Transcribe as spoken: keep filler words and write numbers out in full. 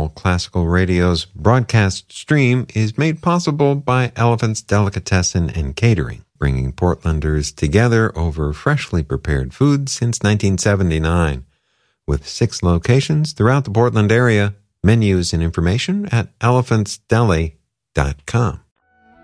All Classical Radio's broadcast stream is made possible by Elephant's Delicatessen and Catering, bringing Portlanders together over freshly prepared food since nineteen seventy-nine. With six locations throughout the Portland area, menus and information at elephants deli dot com.